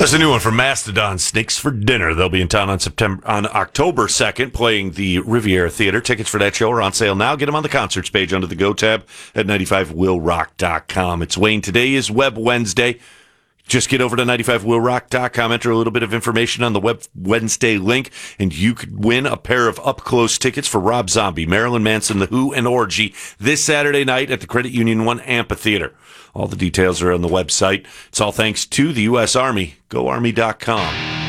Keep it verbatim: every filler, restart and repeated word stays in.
There's a new one from Mastodon, Snakes for Dinner. They'll be in town on September on October second, playing the Riviera Theater. Tickets for that show are on sale now. Get them on the concerts page under the Go tab at ninety-five will rock dot com. It's Wayne. Today is Web Wednesday. Just get over to ninety-five will rock dot com, enter a little bit of information on the Web Wednesday link, and you could win a pair of up-close tickets for Rob Zombie, Marilyn Manson, The Who, and Orgy this Saturday night at the Credit Union One Amphitheater. All the details are on the website. It's all thanks to the U S Army. go army dot com.